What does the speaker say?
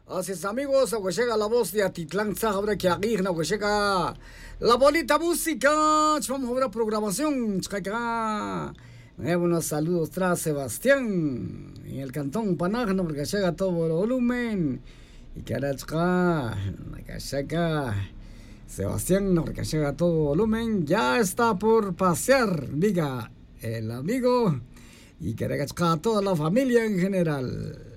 Así es, amigos, ahora llega la voz de Atitlán, ahora que aquí, ahora llega la bonita música. Vamos a ver la programación. Unos saludos tras Sebastián en el cantón Panájano, porque llega todo el volumen. Y que ahora llega Sebastián, porque llega todo volumen. Ya está por pasear, diga el amigo. Y que toda la familia en general.